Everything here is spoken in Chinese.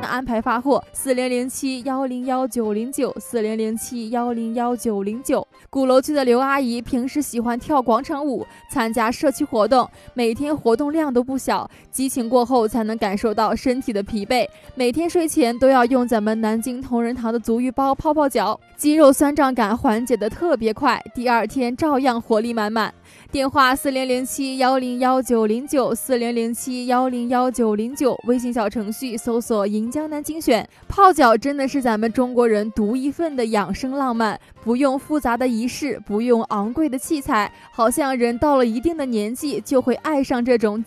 安排发货40071019094007101909。鼓楼区的刘阿姨平时喜欢跳广场舞，参加社区活动，每天活动量都不小，激情过后才能感受到身体的疲惫。每天睡前都要用咱们南京同仁堂的足浴包泡泡脚，肌肉酸胀感缓解的特别快，第二天照样活力满满。电话40071019094007101909，微信小程序搜索银江南精选。泡脚真的是咱们中国人独一份的养生浪漫，不用复杂的仪式，不用昂贵的器材，好像人到了一定的年纪就会爱上这种